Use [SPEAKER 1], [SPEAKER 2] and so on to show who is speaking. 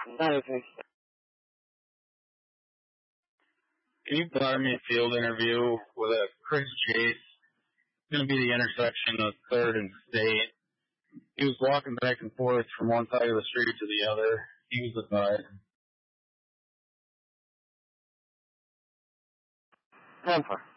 [SPEAKER 1] Anything.
[SPEAKER 2] Can you provide me a field interview with a Chris Chase? It's going to be the intersection of 3rd and State. He was walking back and forth from one side of the street to the other. He was advised.
[SPEAKER 1] 10-4.